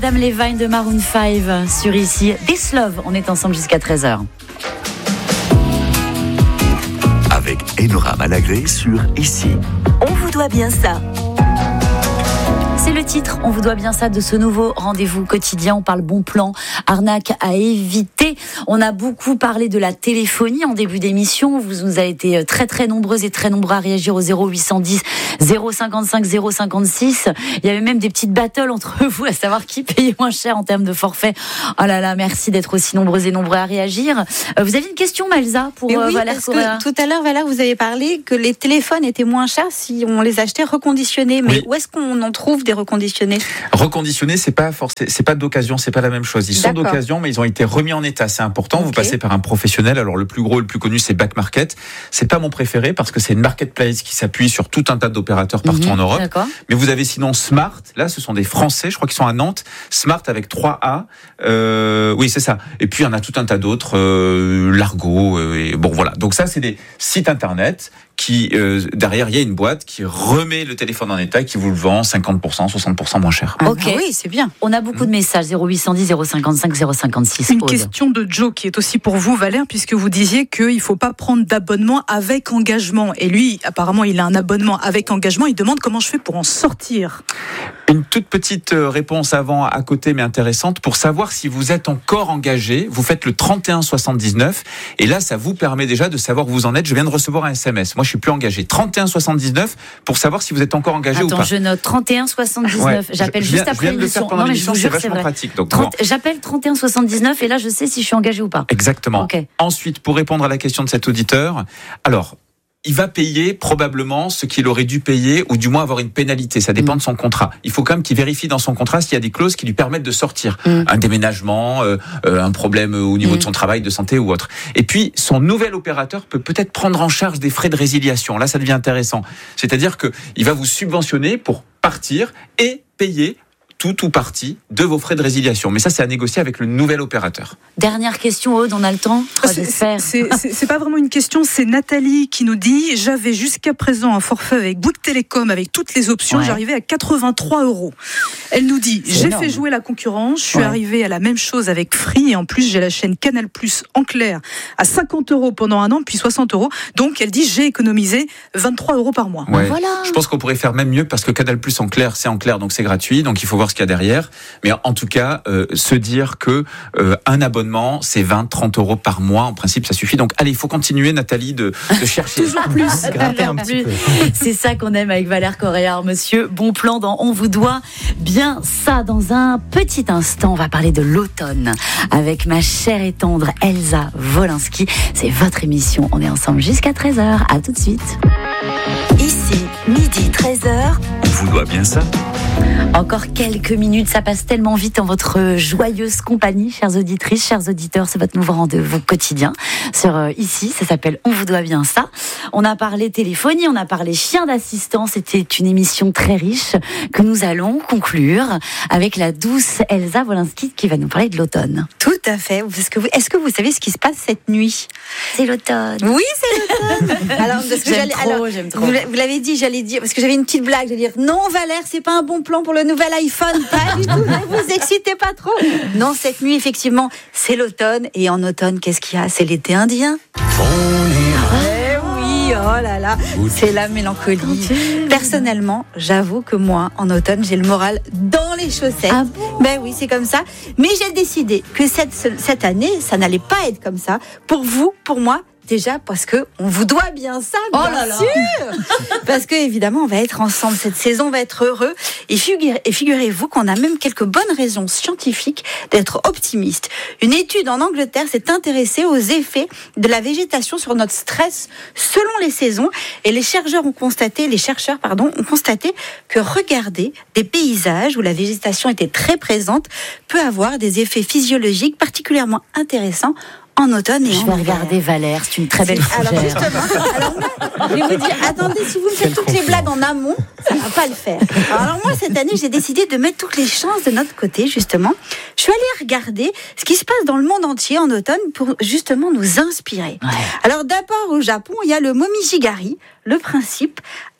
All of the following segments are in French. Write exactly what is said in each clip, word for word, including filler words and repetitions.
Madame Levine de Maroon cinq sur ici. This Love, on est ensemble jusqu'à treize heures. Avec Enora Malagré sur ici. On vous doit bien ça. C'est le titre, on vous doit bien ça, de ce nouveau rendez-vous quotidien. On parle bon plan, arnaque à éviter. On a beaucoup parlé de la téléphonie en début d'émission. Vous nous avez été très très nombreuses et très nombreux à réagir au zéro huit cent dix zéro cinquante-cinq zéro cinquante-six. Il y avait même des petites battles entre vous à savoir qui payait moins cher en termes de forfait. Oh là là, merci d'être aussi nombreuses et nombreux à réagir. Vous avez une question, Maëlsa, pour Mais oui, Valère parce Correa? que tout à l'heure, Valère, vous avez parlé que les téléphones étaient moins chers si on les achetait reconditionnés. Mais Oui. où est-ce qu'on en trouve des reconditionnés? Reconditionner, c'est pas forcé, c'est pas d'occasion, c'est pas la même chose. Ils sont D'accord. d'occasion, mais ils ont été remis en état. C'est important. Okay. Vous passez par un professionnel. Alors le plus gros, le plus connu, c'est Back Market. C'est pas mon préféré parce que c'est une marketplace qui s'appuie sur tout un tas d'opérateurs partout Mhm, en Europe. D'accord. Mais vous avez sinon Smart. Là, ce sont des Français. Je crois qu'ils sont à Nantes. Smart avec trois A. Euh, oui, c'est ça. Et puis il y en a tout un tas d'autres. Euh, Largo. Euh, et bon, voilà. Donc ça, c'est des sites internet qui euh, derrière il y a une boîte qui remet le téléphone en état et qui vous le vend cinquante pour cent, soixante pour cent moins cher. Ah, Ok. bah oui, c'est bien. On a beaucoup de messages, zéro huit cent dix zéro cinquante-cinq zéro cinquante-six. Une Aude. question de Joe qui est aussi pour vous, Valère, puisque vous disiez qu'il ne faut pas prendre d'abonnement avec engagement. Et lui, apparemment, il a un abonnement avec engagement. Il demande comment je fais pour en sortir. Une toute petite réponse avant à côté mais intéressante. Pour savoir si vous êtes encore engagé, vous faites le trente et un soixante-dix-neuf et là ça vous permet déjà de savoir où vous en êtes. Je viens de recevoir un S M S. Moi je suis plus engagé. trente et un soixante-dix-neuf pour savoir si vous êtes encore engagé Attends, ou pas. je note trente et un soixante-dix-neuf. Ouais. J'appelle Je juste viens- après je viens de le faire l'émission. pendant Non, mais je l'émission, vous c'est jure, c'est vachement vrai. pratique. Donc, trente bon. J'appelle trente et un soixante-dix-neuf et là je sais si je suis engagé ou pas. Exactement. Ok. Ensuite, pour répondre à la question de cet auditeur, alors, il va payer probablement ce qu'il aurait dû payer ou du moins avoir une pénalité. Ça dépend Mm. de son contrat. Il faut quand même qu'il vérifie dans son contrat s'il y a des clauses qui lui permettent de sortir. Mm. Un déménagement, euh, euh, un problème au niveau Mm. de son travail, de santé ou autre. Et puis, son nouvel opérateur peut peut-être prendre en charge des frais de résiliation. Là, ça devient intéressant. C'est-à-dire qu'il va vous subventionner pour partir et payer tout ou partie de vos frais de résiliation. Mais ça, c'est à négocier avec le nouvel opérateur. Dernière question, Aude, on a le temps. Oh, C'est- j'espère. C'est c'est- c'est pas vraiment une question, c'est Nathalie qui nous dit « J'avais jusqu'à présent un forfait avec Bouygues Télécom avec toutes les options, Ouais. j'arrivais à quatre-vingt-trois euros. » Elle nous dit « C'est J'ai énorme. fait jouer la concurrence, je suis Ouais. arrivée à la même chose avec Free et en plus j'ai la chaîne Canal Plus en clair à cinquante euros pendant un an puis soixante euros. Donc elle dit « J'ai économisé vingt-trois euros par mois. » Ouais. Voilà. Je pense qu'on pourrait faire même mieux parce que Canal Plus en clair, c'est en clair, donc c'est gratuit, donc il faut voir ce qu'il y a derrière. Mais en tout cas, euh, se dire que euh, un abonnement, c'est vingt, trente euros par mois, en principe, ça suffit. Donc allez, il faut continuer, Nathalie, de, de chercher. Toujours plus. Gratter un petit Plus. peu. C'est ça qu'on aime avec Valère Correa, monsieur. Bon plan dans On vous doit bien ça. Dans un petit instant, on va parler de l'automne avec ma chère et tendre Elsa Wolinski. C'est votre émission. On est ensemble jusqu'à treize heures. À tout de suite. Ici, midi treize heures. On vous doit bien ça. Encore quelques minutes, ça passe tellement vite en votre joyeuse compagnie, chères auditrices, chers auditeurs. C'est votre nouveau rendez-vous quotidien sur euh, ici. Ça s'appelle On vous doit bien ça. On a parlé téléphonie, on a parlé chien d'assistant. C'était une émission très riche que nous allons conclure avec la douce Elsa Wolinski qui va nous parler de l'automne. Tout à fait. Est-ce que vous, est-ce que vous savez ce qui se passe cette nuit? C'est l'automne. Oui, c'est l'automne. Alors, parce que J'aime j'allais- trop, alors, j'aime trop. Vous, l'a- vous l'avez dit, j'allais dire, parce que j'avais une petite blague, j'allais dire, non, Valère, c'est pas un bon plan pour le nouvel iPhone. Pas du tout, ne vous excitez pas trop. Non, cette nuit, effectivement, c'est l'automne. Et en automne, qu'est-ce qu'il y a? C'est l'été indien. Eh oui, oh là là, c'est la mélancolie. Personnellement, j'avoue que moi, en automne, j'ai le moral dans les chaussettes. Ah Ben oui, c'est comme ça. Mais j'ai décidé que cette, cette année, ça n'allait pas être comme ça. Pour vous, pour moi, déjà parce que on vous doit bien ça, bien Oh là là. sûr. Parce que évidemment, on va être ensemble cette saison, on va être heureux. Et, figurez, et figurez-vous qu'on a même quelques bonnes raisons scientifiques d'être optimiste. Une étude en Angleterre s'est intéressée aux effets de la végétation sur notre stress selon les saisons. Et les chercheurs ont constaté, les chercheurs pardon, ont constaté que regarder des paysages où la végétation était très présente peut avoir des effets physiologiques particulièrement intéressants en automne et Je en vais hiver. regarder Valère, c'est une très belle Alors fougère. justement, alors moi, je vais vous dire, attendez, si vous me faites toutes les blagues en amont, ça va pas le faire. Alors, alors moi, cette année, j'ai décidé de mettre toutes les chances de notre côté, justement. Je suis allée regarder ce qui se passe dans le monde entier en automne pour justement nous inspirer. Ouais. Alors d'abord, au Japon, il y a le momijigari. Le principe,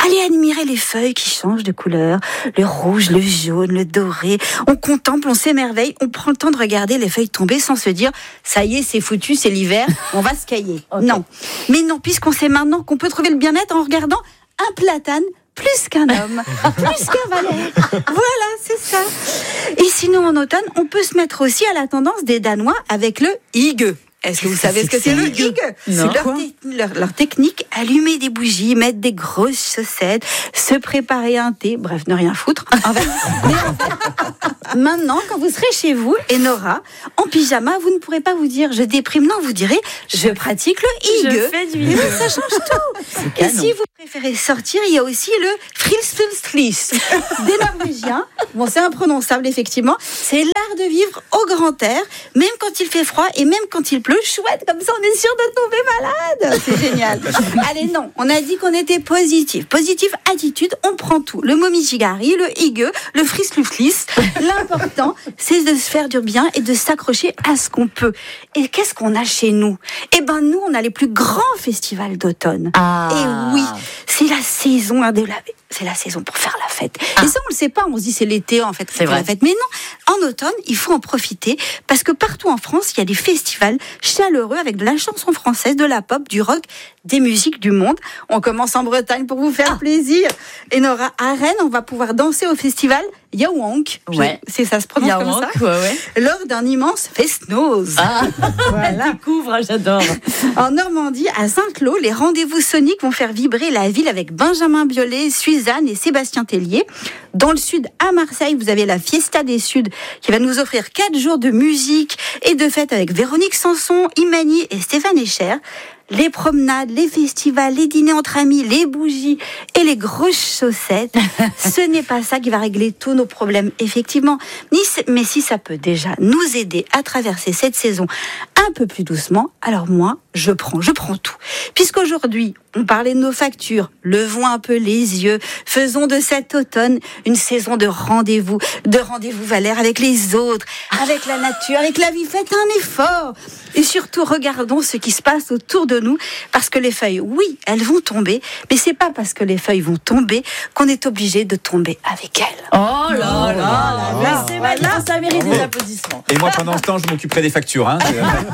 Allez admirer les feuilles qui changent de couleur, le rouge, le jaune, le doré. On contemple, on s'émerveille, on prend le temps de regarder les feuilles tomber sans se dire ça y est, c'est foutu, c'est l'hiver, on va se cailler. Okay. Non, mais non, puisqu'on sait maintenant qu'on peut trouver le bien-être en regardant un platane plus qu'un homme, plus qu'un Valère. Voilà, c'est ça. Et sinon, en automne, on peut se mettre aussi à la tendance des Danois avec le hygge. Est-ce que vous savez ce que c'est le hygge ? C'est leur, te- leur, leur technique, allumer des bougies, mettre des grosses chaussettes, se préparer un thé, bref, ne rien foutre. En fait, mais en fait, maintenant, quand vous serez chez vous, et Nora, en pyjama, vous ne pourrez pas vous dire je déprime, non, vous direz je pratique le hygge. Je fais du hygge. Ça change tout. Et si vous préférez sortir, il y a aussi le frilsfilsflis des Norvégiens. Bon, c'est imprononçable, effectivement. C'est l'art de vivre au grand air, même quand il fait froid et même quand il pleut. Chouette, comme ça on est sûr de tomber malade. C'est génial. Allez, non, on a dit qu'on était positif. Positive attitude, on prend tout. Le momijigari, le hygge, le frisluflis. L'important, c'est de se faire du bien et de s'accrocher à ce qu'on peut. Et qu'est-ce qu'on a chez nous ? Eh ben, nous, on a les plus grands festivals d'automne. Ah. Et oui, c'est la saison hein, de la... C'est la saison pour faire la fête. Ah. Et ça, on le sait pas. On se dit c'est l'été, en fait, c'est pour vrai. La fête. Mais non, en automne, il faut en profiter parce que partout en France, il y a des festivals chaleureux avec de la chanson française, de la pop, du rock, des musiques du monde. On commence en Bretagne pour vous faire ah. plaisir. Et Nora, à Rennes, on va pouvoir danser au festival Yaouank. Ouais. C'est ça se prononce Yaouank, comme ça. Ouais, ouais. Lors d'un immense fest-noz. Ah. Voilà. Découvre, j'adore. En Normandie, à Saint-Cloud, les rendez-vous soniques vont faire vibrer la ville avec Benjamin Biolay, Suzanne et Sébastien Tellier. Dans le sud, à Marseille, vous avez la Fiesta des Suds qui va nous offrir quatre jours de musique et de fête avec Véronique Sanson, Imani et Stéphane Echer. Les promenades, les festivals, les dîners entre amis, les bougies et les grosses chaussettes, ce n'est pas ça qui va régler tous nos problèmes, effectivement. Mais si ça peut déjà nous aider à traverser cette saison un peu plus doucement, alors moi, je prends, je prends tout. Puisqu'aujourd'hui, on parlait de nos factures, levons un peu les yeux, faisons de cet automne une saison de rendez-vous, de rendez-vous Valère avec les autres, avec la nature, avec la vie. Faites un effort. Et surtout, regardons ce qui se passe autour de nous, parce que les feuilles, oui, elles vont tomber, mais c'est pas parce que les feuilles vont tomber qu'on est obligé de tomber avec elles. Oh là là là, là c'est voilà, ça mérite des applaudissements. Et moi, pendant ce temps, je m'occuperai des factures. Hein.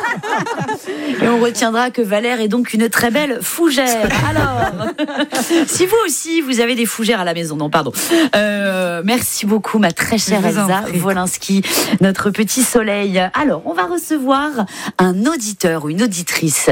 Et on retiendra que Valère est donc une très belle fougère. Alors, si vous aussi, vous avez des fougères à la maison, non, pardon. Euh, merci beaucoup, ma très chère Elsa Wolinski, notre petit soleil. Alors, on va recevoir un auditeur ou une auditrice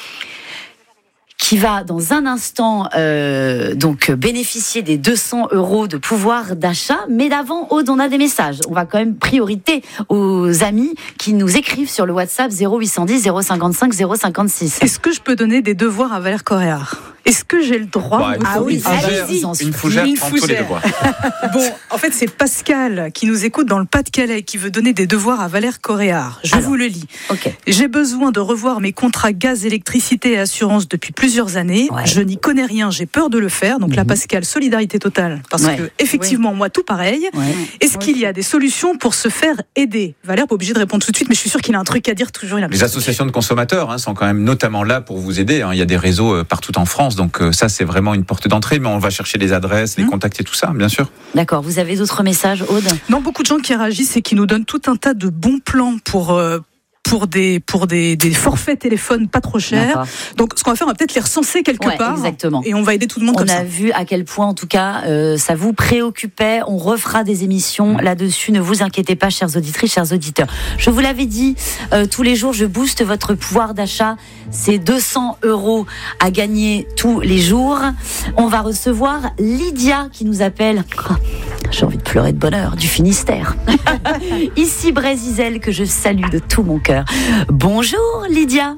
qui va dans un instant euh, donc bénéficier des deux cents euros de pouvoir d'achat. Mais d'avant, Aude, on a des messages. On va quand même priorité aux amis qui nous écrivent sur le WhatsApp zéro huit cent dix zéro cinquante-cinq zéro cinquante-six. Est-ce que je peux donner des devoirs à Valère Coréard ? Est-ce que j'ai le droit bah, Ah oui, allez-y. Une fougère, une prendre tous les devoirs. Bon, en fait, c'est Pascal qui nous écoute dans le Pas-de-Calais qui veut donner des devoirs à Valère Coréard. Je Alors, vous le lis. Okay. J'ai besoin de revoir mes contrats gaz, électricité et assurance depuis plusieurs années. Ouais. Je n'y connais rien, j'ai peur de le faire. Donc mm-hmm. là, Pascal, solidarité totale. Parce ouais. que, effectivement, oui. moi, tout pareil. Ouais. Est-ce ouais. qu'il y a des solutions pour se faire aider ? Valère, pas obligé de répondre tout de suite, mais je suis sûr qu'il a un truc à dire toujours. Il a Les associations de consommateurs hein, sont quand même notamment là pour vous aider. Hein. Il y a des réseaux euh, partout en France, donc euh, ça, c'est vraiment une porte d'entrée, mais on va chercher les adresses, les mmh. contacter, tout ça, bien sûr. D'accord. Vous avez d'autres messages, Aude ? Non, beaucoup de gens qui réagissent et qui nous donnent tout un tas de bons plans pour... Euh, pour des pour des, des forfaits téléphones pas trop chers. D'accord. Donc ce qu'on va faire, on va peut-être les recenser quelque ouais, part. Exactement. Et on va aider tout le monde on comme ça. On a vu à quel point, en tout cas, euh, ça vous préoccupait. On refera des émissions là-dessus. Ne vous inquiétez pas, chères auditrices, chers auditeurs. Je vous l'avais dit, euh, tous les jours, je booste votre pouvoir d'achat. C'est deux cents euros à gagner tous les jours. On va recevoir Lydia qui nous appelle. Oh, j'ai envie de pleurer de bonheur, du Finistère. Ici Brésisel, que je salue de tout mon cœur. Bonjour Lydia.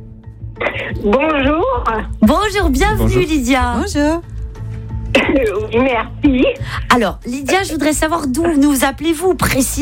Bonjour. Bonjour, bienvenue Bonjour. Lydia. Bonjour. Merci. Alors Lydia, je voudrais savoir d'où nous appelez-vous précisément ?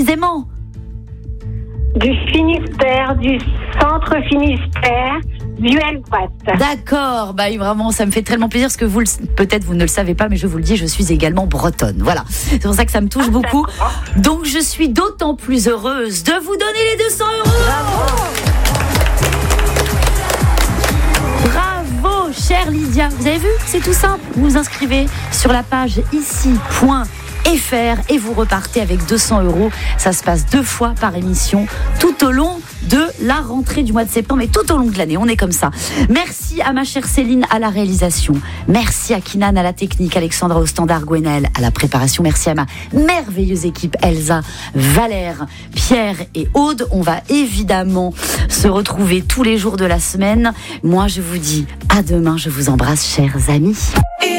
Du Finistère, du centre Finistère, du Helvoet. D'accord, bah vraiment, ça me fait tellement plaisir parce que vous, peut-être vous ne le savez pas, mais je vous le dis, je suis également bretonne. Voilà, c'est pour ça que ça me touche ah, beaucoup. D'accord. Donc je suis d'autant plus heureuse de vous donner les deux cents euros. Bravo. Bravo, chère Lydia. Vous avez vu, c'est tout simple. Vous vous inscrivez sur la page ici point f r et vous repartez avec deux cents euros. Ça se passe deux fois par émission tout au long de la rentrée du mois de septembre et tout au long de l'année. On est comme ça. Merci à ma chère Céline à la réalisation. Merci à Kinan à la technique, Alexandra au standard, Gwenaël à la préparation. Merci à ma merveilleuse équipe Elsa, Valère, Pierre et Aude. On va évidemment se retrouver tous les jours de la semaine. Moi, je vous dis à demain. Je vous embrasse, chers amis.